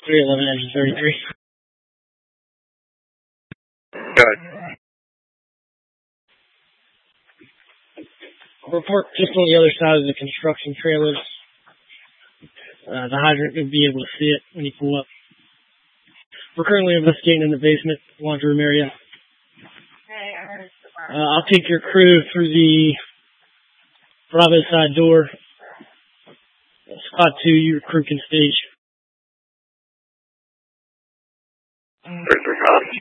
311 engine 33. Go ahead. We're parked just on the other side of the construction trailers. The hydrant, you'll be able to see it when you pull up. We're currently investigating in the basement laundry room area. I'll take your crew through the Bravo side door. Spot 2, your crew can stage.